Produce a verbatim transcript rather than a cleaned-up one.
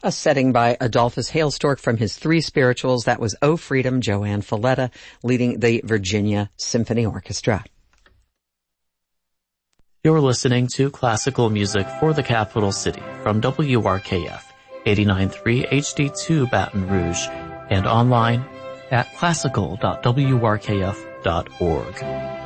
A setting by Adolphus Hailstork from his Three Spirituals. That was O Freedom, Joanne Falletta, leading the Virginia Symphony Orchestra. You're listening to classical music for the capital city from W R K F, eighty-nine point three H D two Baton Rouge, and online at classical dot w r k f dot org.